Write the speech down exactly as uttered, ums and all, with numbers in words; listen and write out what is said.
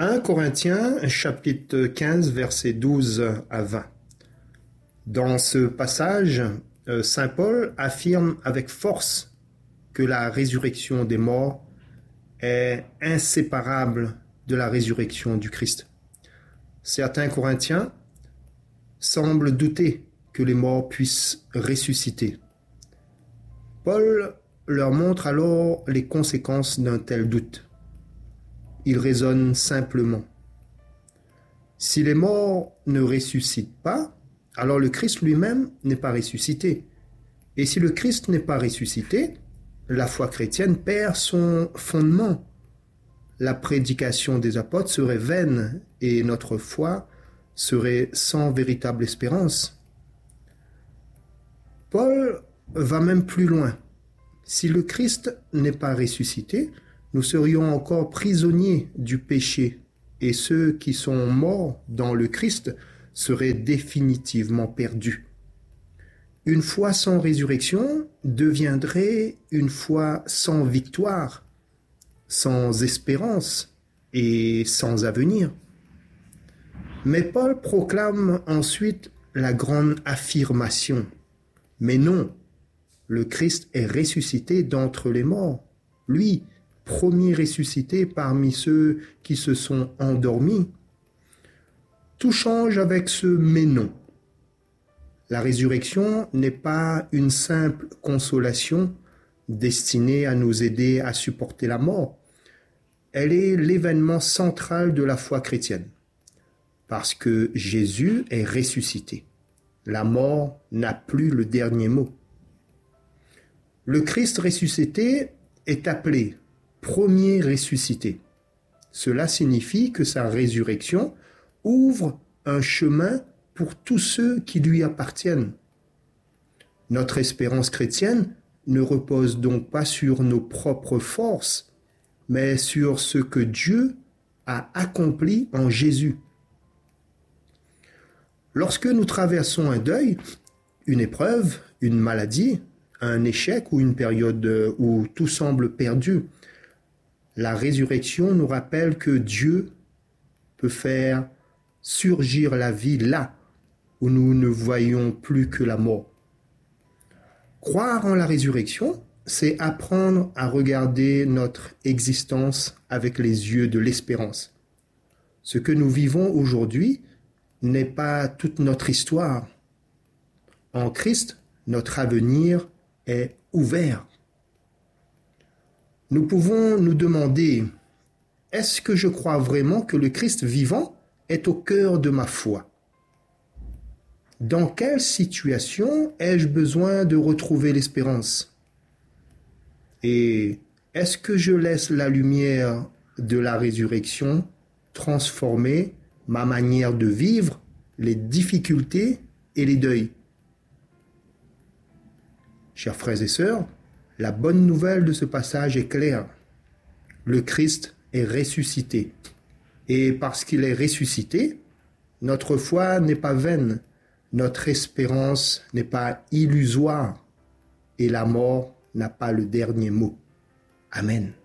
premier Corinthiens, chapitre quinze, versets douze à vingt. Dans ce passage, saint Paul affirme avec force que la résurrection des morts est inséparable de la résurrection du Christ. Certains Corinthiens semblent douter que les morts puissent ressusciter. Paul leur montre alors les conséquences d'un tel doute. Il raisonne simplement. Si les morts ne ressuscitent pas, alors le Christ lui-même n'est pas ressuscité. Et si le Christ n'est pas ressuscité, la foi chrétienne perd son fondement. La prédication des apôtres serait vaine et notre foi serait sans véritable espérance. Paul va même plus loin. Si le Christ n'est pas ressuscité, nous serions encore prisonniers du péché et ceux qui sont morts dans le Christ seraient définitivement perdus. Une foi sans résurrection deviendrait une foi sans victoire, sans espérance et sans avenir. Mais Paul proclame ensuite la grande affirmation. Mais non, le Christ est ressuscité d'entre les morts. Lui, premier ressuscité parmi ceux qui se sont endormis. Tout change avec ce « mais non ». La résurrection n'est pas une simple consolation destinée à nous aider à supporter la mort. Elle est l'événement central de la foi chrétienne. Parce que Jésus est ressuscité. La mort n'a plus le dernier mot. Le Christ ressuscité est appelé premier ressuscité. Cela signifie que sa résurrection ouvre un chemin pour tous ceux qui lui appartiennent. Notre espérance chrétienne ne repose donc pas sur nos propres forces, mais sur ce que Dieu a accompli en Jésus. Lorsque nous traversons un deuil, une épreuve, une maladie, un échec ou une période où tout semble perdu, la résurrection nous rappelle que Dieu peut faire surgir la vie là où nous ne voyons plus que la mort. Croire en la résurrection, c'est apprendre à regarder notre existence avec les yeux de l'espérance. Ce que nous vivons aujourd'hui n'est pas toute notre histoire. En Christ, notre avenir est ouvert. Nous pouvons nous demander, est-ce que je crois vraiment que le Christ vivant est au cœur de ma foi? Dans quelle situation ai-je besoin de retrouver l'espérance? Et est-ce que je laisse la lumière de la résurrection transformer ma manière de vivre les difficultés et les deuils? Chers frères et sœurs, la bonne nouvelle de ce passage est claire. Le Christ est ressuscité. Et parce qu'il est ressuscité, notre foi n'est pas vaine, notre espérance n'est pas illusoire et la mort n'a pas le dernier mot. Amen.